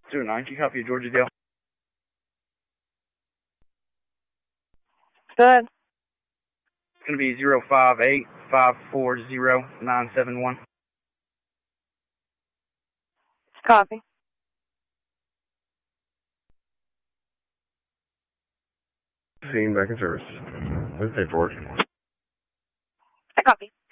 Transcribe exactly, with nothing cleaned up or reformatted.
two nine, can you copy Georgia Dale? Good. It's going to be zero five eight five four zero nine seven one. Copy. Scene back in service. Let's pay for it. I copy.